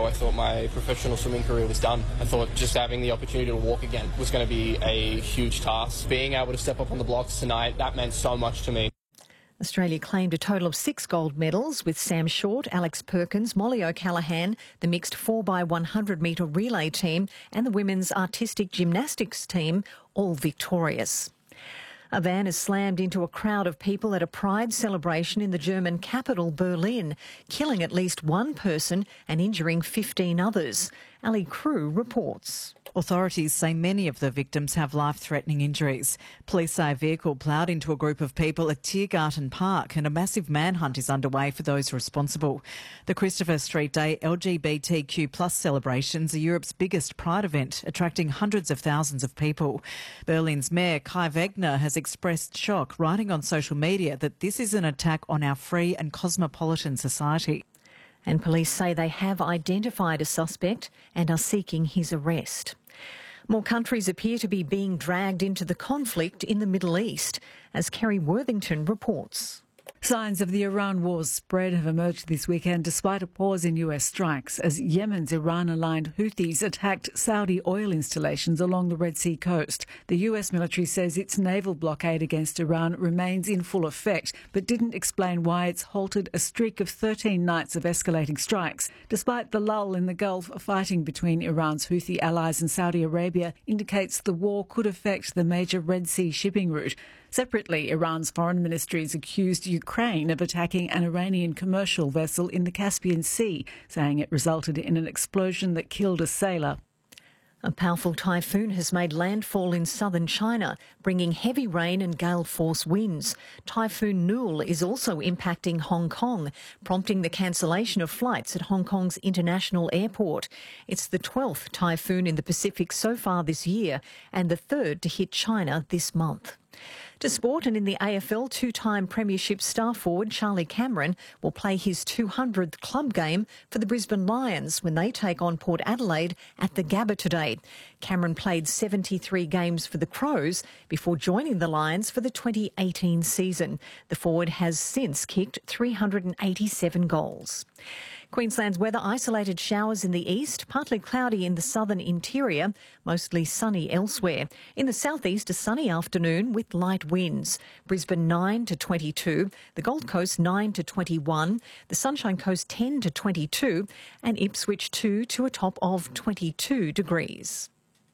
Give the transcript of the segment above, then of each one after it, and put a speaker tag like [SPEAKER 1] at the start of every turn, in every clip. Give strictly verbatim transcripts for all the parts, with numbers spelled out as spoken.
[SPEAKER 1] ago, I thought my professional swimming career was done. I thought just having the opportunity to walk again was going to be a huge task. Being able to step up on the blocks tonight, that meant so much to me.
[SPEAKER 2] Australia claimed a total of six gold medals, with Sam Short, Alex Perkins, Molly O'Callaghan, the mixed four by one hundred metre relay team and the women's artistic gymnastics team all victorious. A van has slammed into a crowd of people at a pride celebration in the German capital, Berlin, killing at least one person and injuring fifteen others. Ali Crew reports.
[SPEAKER 3] Authorities say many of the victims have life-threatening injuries. Police say a vehicle ploughed into a group of people at Tiergarten Park and a massive manhunt is underway for those responsible. The Christopher Street Day L G B T Q plus celebrations are Europe's biggest pride event, attracting hundreds of thousands of people. Berlin's Mayor Kai Wegner has expressed shock, writing on social media that this is an attack on our free and cosmopolitan society.
[SPEAKER 2] And police say they have identified a suspect and are seeking his arrest. More countries appear to be being dragged into the conflict in the Middle East, as Kerry Worthington reports.
[SPEAKER 4] Signs of the Iran war's spread have emerged this weekend despite a pause in U S strikes as Yemen's Iran-aligned Houthis attacked Saudi oil installations along the Red Sea coast. The U S military says its naval blockade against Iran remains in full effect, but didn't explain why it's halted a streak of thirteen nights of escalating strikes. Despite the lull in the Gulf, fighting between Iran's Houthi allies and Saudi Arabia indicates the war could affect the major Red Sea shipping route. Separately, Iran's foreign ministry has accused Ukraine of attacking an Iranian commercial vessel in the Caspian Sea, saying it resulted in an explosion that killed a sailor.
[SPEAKER 2] A powerful typhoon has made landfall in southern China, bringing heavy rain and gale-force winds. Typhoon Nul is also impacting Hong Kong, prompting the cancellation of flights at Hong Kong's international airport. It's the twelfth typhoon in the Pacific so far this year and the third to hit China this month. To sport, and in the A F L, two-time premiership star forward Charlie Cameron will play his two hundredth club game for the Brisbane Lions when they take on Port Adelaide at the Gabba today. Cameron played seventy-three games for the Crows before joining the Lions for the twenty eighteen season. The forward has since kicked three hundred eighty-seven goals. Queensland's weather: isolated showers in the east, partly cloudy in the southern interior, mostly sunny elsewhere. In the southeast, a sunny afternoon with light winds. Brisbane nine to twenty-two, the Gold Coast nine to twenty-one, the Sunshine Coast ten to twenty-two, and Ipswich two to a top of twenty-two degrees.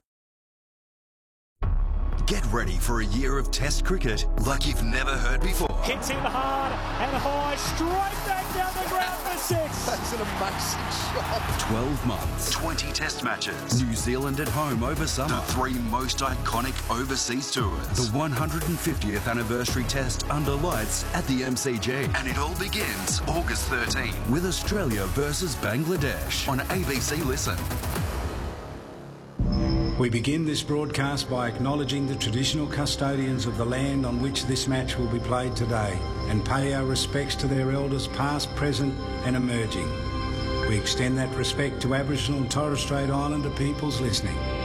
[SPEAKER 5] Get ready for a year of Test cricket like you've never heard before.
[SPEAKER 6] Hits him hard and high, straight back down the ground for six.
[SPEAKER 5] That's an amazing shot. twelve months, twenty Test matches. New Zealand at home over summer. The three most iconic overseas tours. The one hundred fiftieth anniversary Test under lights at the M C G. And it all begins August thirteenth with Australia versus Bangladesh on A B C Listen.
[SPEAKER 7] We begin this broadcast by acknowledging the traditional custodians of the land on which this match will be played today and pay our respects to their elders past, present and emerging. We extend that respect to Aboriginal and Torres Strait Islander peoples listening.